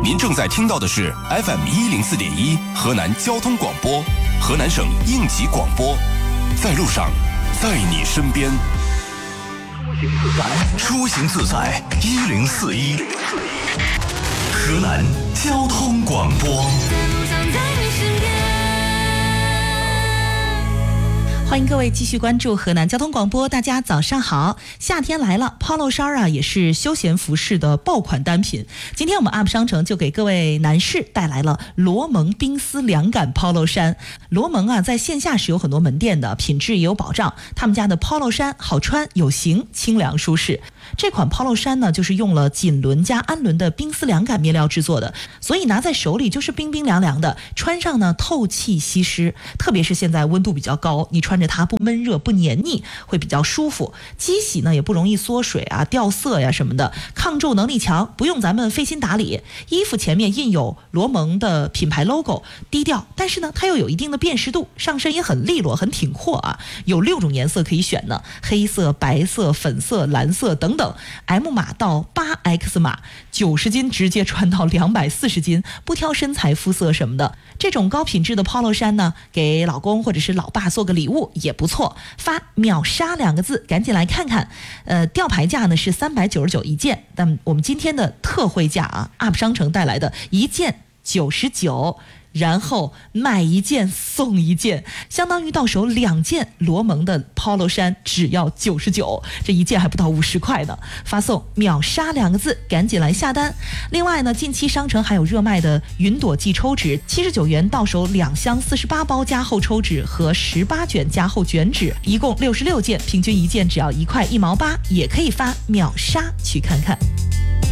您正在听到的是 FM104.1 河南交通广播，河南省应急广播，在路上，在你身边。 出行自在1041，河南交通广播。 欢迎各位继续关注河南交通广播，大家早上好。夏天来了 ，Polo 衫啊也是休闲服饰的爆款单品。今天我们 UP 商城就给各位男士带来了罗蒙冰丝凉感 Polo 衫。罗蒙啊在线下是有很多门店的，品质也有保障。他们家的 Polo 衫好穿有型，清凉舒适。这款 Polo 衫呢就是用了锦纶加氨纶的冰丝凉感面料制作的，所以拿在手里就是冰冰凉凉的，穿上呢透气吸湿。特别是现在温度比较高，你穿着它不闷热不黏腻，会比较舒服。机洗呢也不容易缩水啊掉色呀什么的，抗皱能力强，不用咱们费心打理。衣服前面印有罗蒙的品牌 logo， 低调，但是呢它又有一定的辨识度，上身也很利落很挺阔啊。有6种颜色可以选呢，黑色、白色、粉色、蓝色等等。M 码到8X 码，90斤直接穿到240斤，不挑身材肤色什么的。这种高品质的 Polo 衫呢，给老公或者是老爸做个礼物也不错。发秒杀2个字，赶紧来看看。吊牌价呢是399一件，但我们今天的特惠价啊 ，UP 商城带来的一件99。然后买一件送一件，相当于到手2件罗蒙的 Polo 衫，只要99，这一件还不到50块呢。发送秒杀2个字，赶紧来下单。另外呢，近期商城还有热卖的云朵季抽纸，79元到手2箱48包加厚抽纸和18卷加厚卷纸，一共66件，平均一件只要1块1毛8，也可以发秒杀去看看。